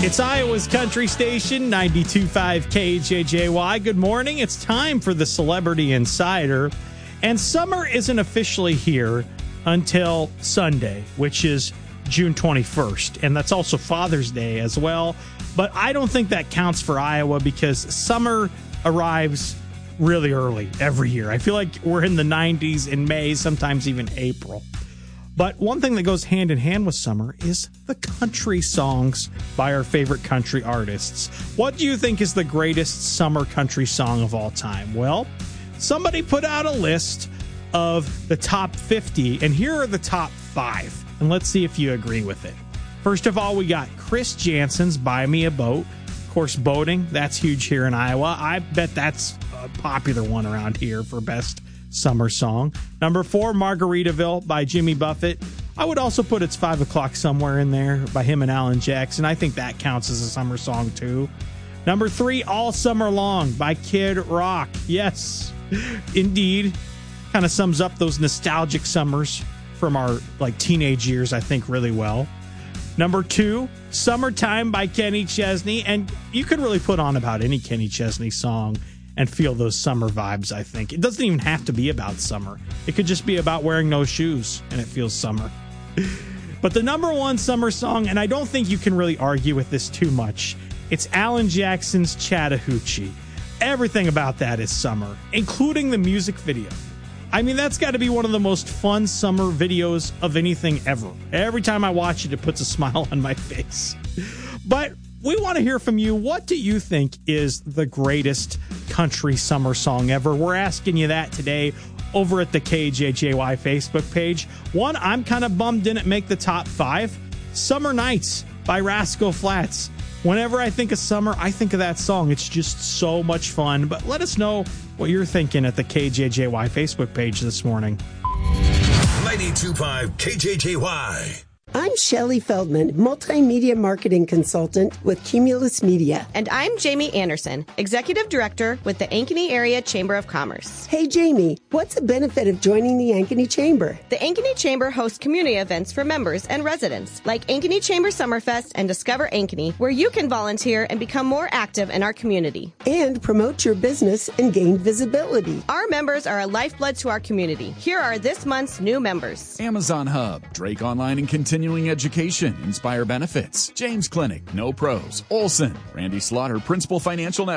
It's Iowa's country station, 92.5 KJJY. Good morning. It's time for the Celebrity Insider. And summer isn't officially here until Sunday, which is June 21st. And that's also Father's Day as well. But I don't think that counts for Iowa because summer arrives really early every year. I feel like we're in the 90s in May, sometimes even April. But one thing that goes hand in hand with summer is the country songs by our favorite country artists. What do you think is the greatest summer country song of all time? Well, somebody put out a list of the top 50, and here are the top 5. And let's see if you agree with it. First of all, we got Chris Jansen's Buy Me a Boat. Of course, boating, that's huge here in Iowa. I bet that's a popular one around here for best summer song. Number 4, Margaritaville by Jimmy Buffett. I would also put It's 5 O'Clock Somewhere in there by him and Alan Jackson. I think that counts as a summer song too. Number 3, All Summer Long by Kid Rock. Yes, indeed. Kind of sums up those nostalgic summers from our teenage years, I think, really well. Number 2, Summertime by Kenny Chesney. And you could really put on about any Kenny Chesney song and feel those summer vibes, I think. It doesn't even have to be about summer. It could just be about wearing no shoes, and it feels summer. But the number 1 summer song, and I don't think you can really argue with this too much, it's Alan Jackson's Chattahoochee. Everything about that is summer, including the music video. I mean, that's got to be one of the most fun summer videos of anything ever. Every time I watch it, it puts a smile on my face. But we want to hear from you. What do you think is the greatest country summer song ever? We're asking you that today over at the KJJY Facebook page. One, I'm kind of bummed didn't make the top 5. Summer Nights by Rascal Flatts. Whenever I think of summer, I think of that song. It's just so much fun. But let us know what you're thinking at the KJJY Facebook page this morning. 92.5 KJJY. I'm Shelley Feldman, multimedia marketing consultant with Cumulus Media. And I'm Jamie Anderson, executive director with the Ankeny Area Chamber of Commerce. Hey, Jamie, what's the benefit of joining the Ankeny Chamber? The Ankeny Chamber hosts community events for members and residents, like Ankeny Chamber Summerfest and Discover Ankeny, where you can volunteer and become more active in our community. And promote your business and gain visibility. Our members are a lifeblood to our community. Here are this month's new members. Amazon Hub, Drake Online and Continuing Education, Inspire Benefits, James Clinic, No Pros, Olson, Randy Slaughter, Principal Financial Network.